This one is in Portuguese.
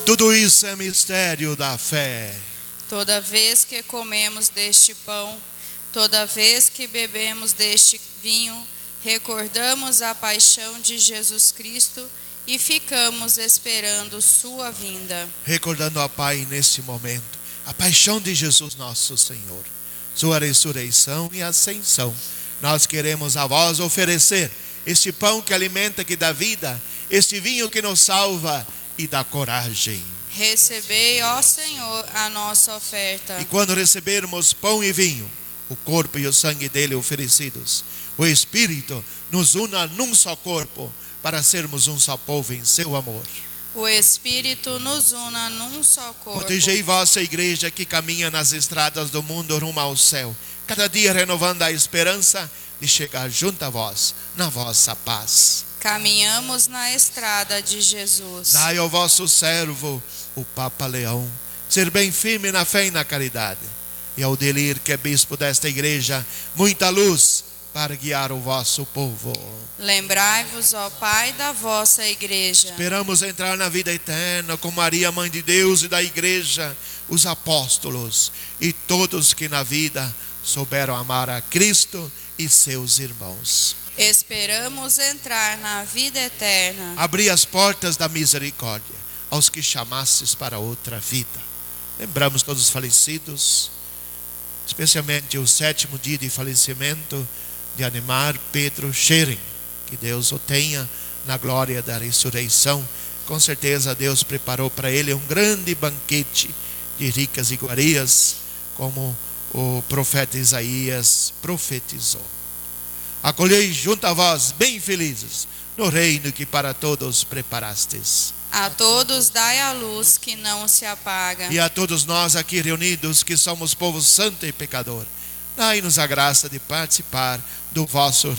Tudo isso é mistério da fé. Toda vez que comemos deste pão, toda vez que bebemos deste vinho, recordamos a paixão de Jesus Cristo e ficamos esperando sua vinda. Recordando ao Pai neste momento a paixão de Jesus nosso Senhor, sua ressurreição e ascensão, nós queremos a vós oferecer este pão que alimenta, que dá vida, este vinho que nos salva e dá coragem. Recebei, ó Senhor, a nossa oferta. E quando recebermos pão e vinho, o corpo e o sangue dele oferecidos, o Espírito nos una num só corpo, para sermos um só povo em seu amor. O Espírito nos una num só corpo. Protegei vossa igreja que caminha nas estradas do mundo rumo ao céu, cada dia renovando a esperança de chegar junto a vós, na vossa paz. Caminhamos na estrada de Jesus. Dai ao vosso servo, o Papa Leão, ser bem firme na fé e na caridade, e ao Delir, que é bispo desta igreja, muita luz para guiar o vosso povo. Lembrai-vos, ó Pai, da vossa igreja. Esperamos entrar na vida eterna com Maria, Mãe de Deus e da igreja, os apóstolos e todos que na vida souberam amar a Cristo e seus irmãos. Esperamos entrar na vida eterna. Abri as portas da misericórdia aos que chamastes para outra vida. Lembramos todos os falecidos, especialmente o 7º dia de falecimento de Animar Pedro Schering. Que Deus o tenha na glória da ressurreição. Com certeza Deus preparou para ele um grande banquete de ricas iguarias, como o profeta Isaías profetizou. Acolhei junto a vós, bem felizes, no reino que para todos preparastes. A todos dai a luz que não se apaga. E a todos nós aqui reunidos, que somos povo santo e pecador, dai-nos a graça de participar do vosso reino.